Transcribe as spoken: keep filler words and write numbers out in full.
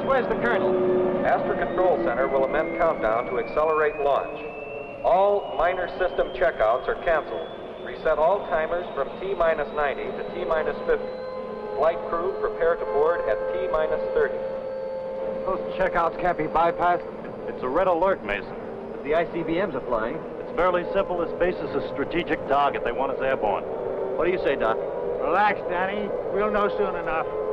where's the colonel? Astra Control Center will amend countdown to accelerate launch. All minor system checkouts are canceled. Reset all timers from T minus ninety to T minus fifty. Flight crew prepare to board at T minus thirty. Those checkouts can't be bypassed. It's a red alert, Mason. But the I C B Ms are flying. It's fairly simple. This base is a strategic target. They want us airborne. What do you say, Doc? Relax, Danny. We'll know soon enough.